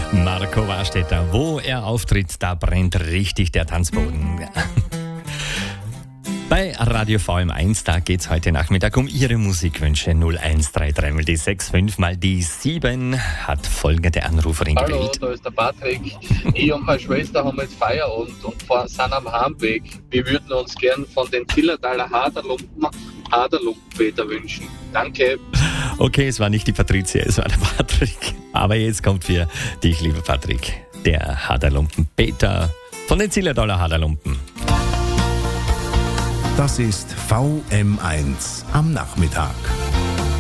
Marco Warstetter, wo er auftritt, da brennt richtig der Tanzboden. Bei Radio VM1, da geht's heute Nachmittag um Ihre Musikwünsche. 0133 mal die 65 mal die 7 hat folgende Anruferin Hallo, gewählt. da ist der Patrick. Ich und meine Schwester haben jetzt Feierabend und sind am Heimweg. Wir würden uns gern von den Zillertaler Haderlumpenpeter wünschen. Danke. Okay, es war nicht die Patricia, es war der Patrick. Aber jetzt kommt für dich, lieber Patrick, der Haderlumpen Peter von den Zillertaler Haderlumpen. Das ist VM1 am Nachmittag.